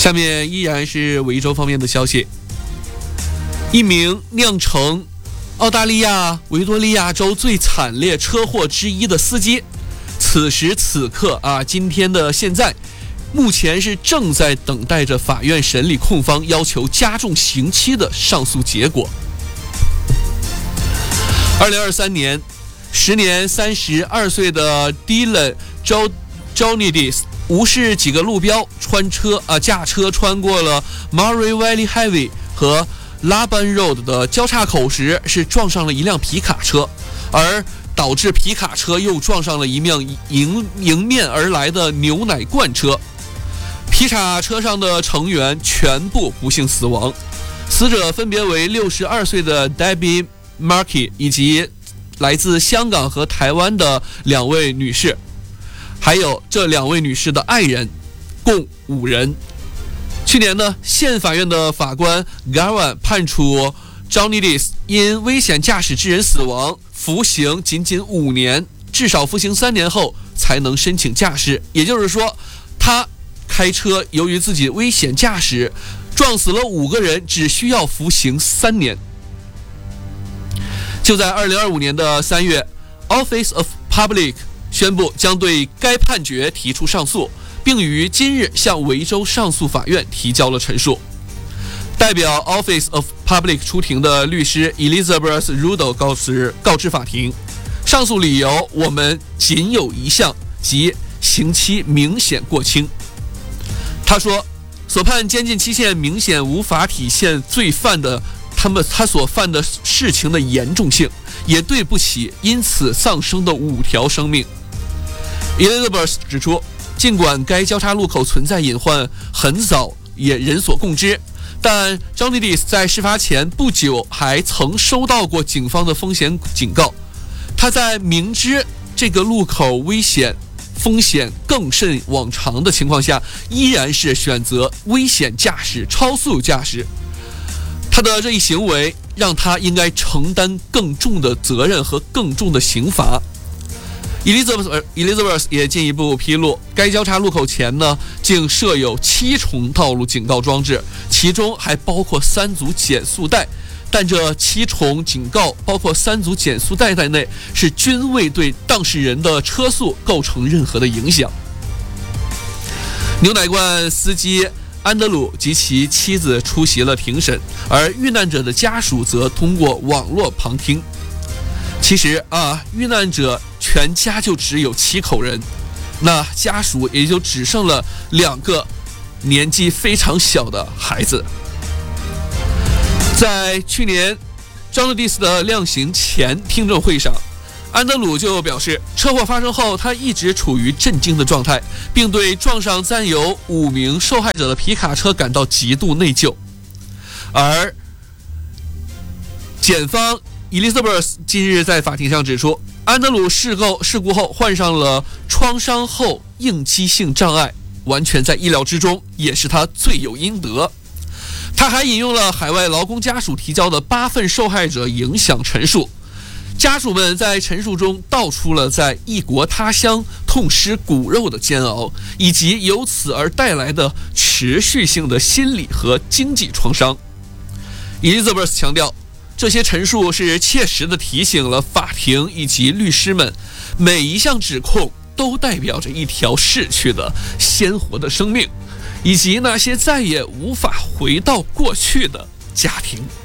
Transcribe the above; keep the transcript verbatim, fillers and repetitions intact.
下面依然是维州方面的消息，一名酿成澳大利亚维多利亚州最惨烈车祸之一的司机，此时此刻啊，今天的现在，目前是正在等待着法院审理控方要求加重刑期的上诉结果。二零二三年，时年三十二岁的 Dylan Johnidis 无视几个路标，穿车啊驾车穿过了 Murray Valley Highway 和 Laban Road 的交叉口时，是撞上了一辆皮卡车，而导致皮卡车又撞上了一辆迎迎面而来的牛奶罐车。皮卡车上的成员全部不幸死亡，死者分别为六十二岁的 Debbie Markey 以及来自香港和台湾的两位女士，还有这两位女士的爱人，共五人。去年呢，县法院的法官 Garwan 判处 Johnidis 因危险驾驶致人死亡，服刑仅仅五年，至少服刑三年后才能申请驾驶。也就是说，他开车由于自己危险驾驶撞死了五个人，只需要服刑三年。就在二零二五年的三月 ，Office of Public 宣布将对该判决提出上诉，并于今日向维州上诉法院提交了陈述。代表 Office of Public 出庭的律师 Elizabeth Rudo 告知告知法庭，上诉理由我们仅有一项，即刑期明显过轻。他说，所判监禁期限明显无法体现罪犯的他们他所犯的事情的严重性，也对不起因此丧生的五条生命。Elizabeth 指出，尽管该交叉路口存在隐患很早也人所共知，但 Johnidis 在事发前不久还曾收到过警方的风险警告。他在明知这个路口危险风险更甚往常的情况下，依然是选择危险驾驶、超速驾驶。他的这一行为让他应该承担更重的责任和更重的刑罚。Elizabeth, Elizabeth 也进一步披露，该交叉路口前呢，竟设有七重道路警告装置，其中还包括三组减速带。但这七重警告，包括三组减速带在内，是均未对当事人的车速构成任何的影响。牛奶罐司机安德鲁及其妻子出席了庭审，而遇难者的家属则通过网络旁听。其实啊，遇难者全家就只有七口人，那家属也就只剩了两个年纪非常小的孩子。在去年 Johnidis 的量刑前听证会上，安德鲁就表示，车祸发生后他一直处于震惊的状态，并对撞上载有五名受害者的皮卡车感到极度内疚。而检方 Elizabeth 近日在法庭上指出，安德鲁事故事故后患上了创伤后应激性障碍，完全在意料之中，也是他罪有应得。他还引用了海外劳工家属提交的八份受害者影响陈述，家属们在陈述中道出了在异国他乡痛失骨肉的煎熬，以及由此而带来的持续性的心理和经济创伤。Elizabeth 强调，这些陈述是切实地提醒了法庭以及律师们，每一项指控都代表着一条逝去的鲜活的生命，以及那些再也无法回到过去的家庭。